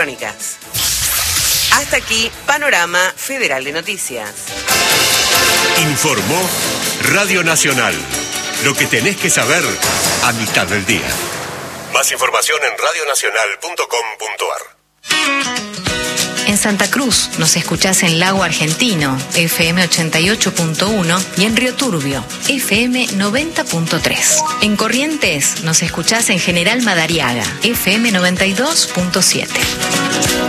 Crónicas. Hasta aquí, Panorama Federal de Noticias. Informó Radio Nacional. Lo que tenés que saber a mitad del día. Más información en radionacional.com.ar. En Santa Cruz nos escuchás en Lago Argentino, FM 88.1, y en Río Turbio, FM 90.3. En Corrientes nos escuchás en General Madariaga, FM 92.7.